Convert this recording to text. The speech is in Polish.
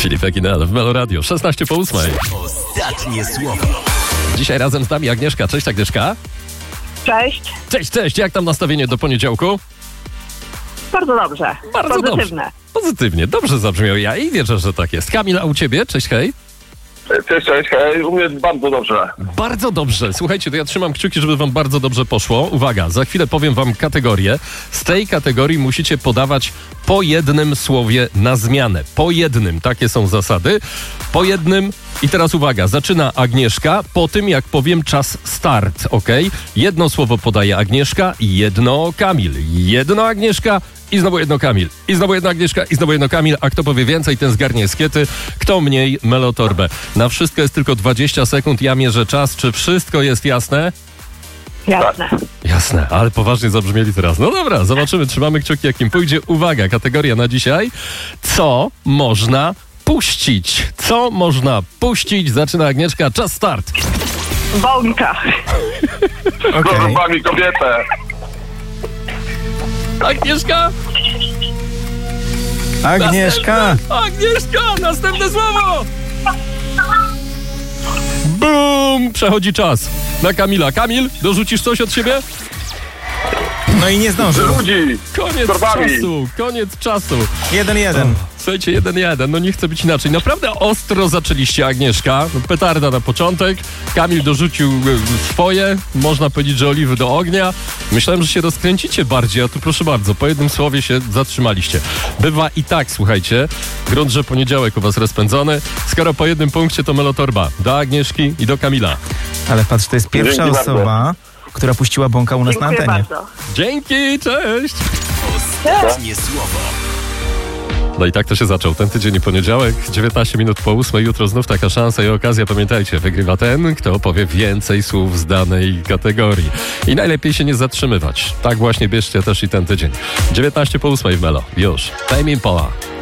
Filip Eginel w Melo Radio, 16 po 8. Ostatnie słowo. Dzisiaj razem z nami Agnieszka. Cześć Agnieszka. Cześć. Cześć. Jak tam nastawienie do poniedziałku? Bardzo dobrze. Bardzo Pozytywne. dobrze. Pozytywnie, dobrze zabrzmiał. Ja i wierzę, że tak jest. Kamil, a u ciebie? Cześć, hej. Cześć, hej. U mnie bardzo dobrze. Bardzo dobrze. Słuchajcie, to ja trzymam kciuki, żeby wam bardzo dobrze poszło. Uwaga, za chwilę powiem wam kategorię. Z tej kategorii musicie podawać po jednym słowie na zmianę. Po jednym, takie są zasady. Po jednym. I teraz uwaga, zaczyna Agnieszka po tym, jak powiem czas start, ok? Jedno słowo podaje Agnieszka i jedno Kamil. Jedno Agnieszka i znowu jedno Kamil. I znowu jedno Agnieszka i znowu jedno Kamil. A kto powie więcej, ten zgarnie skiety. Kto mniej, melotorbę. Na wszystko jest tylko 20 sekund. Ja mierzę czas. Czy wszystko jest jasne? Jasne. Jasne, ale poważnie zabrzmieli teraz. No dobra, zobaczymy, trzymamy kciuki, jak im pójdzie. Uwaga, kategoria na dzisiaj. Co można puścić? Co można puścić? Zaczyna Agnieszka, czas start. Bąka. Z zębami kobietę. Agnieszka! Agnieszka! Następne słowo! Bum! Przechodzi czas na Kamila. Kamil, dorzucisz coś od siebie? No i nie zdążył. Ludzi. Koniec czasu. 1-1. Słuchajcie, 1-1, no nie chce być inaczej. Naprawdę ostro zaczęliście, Agnieszka. Petarda na początek. Kamil dorzucił swoje. Można powiedzieć, że oliwy do ognia. Myślałem, że się rozkręcicie bardziej, a tu proszę bardzo, po jednym słowie się zatrzymaliście. Bywa i tak, słuchajcie. Grunt, że poniedziałek u was rozpędzony. Skoro po jednym punkcie, to melotorba do Agnieszki i do Kamila. Ale patrz, to jest pierwsza Dzięki osoba, która puściła bąka u nas na Dziękuję antenie. bardzo. Dzięki, cześć! Ostatnie słowo. No i tak to się zaczął. Ten tydzień i poniedziałek, 19 minut po 8. Jutro znów taka szansa i okazja. Pamiętajcie, wygrywa ten, kto opowie więcej słów z danej kategorii. I najlepiej się nie zatrzymywać. Tak właśnie bierzcie też i ten tydzień. 19 po 8 w Melo. Już. Tame Impala.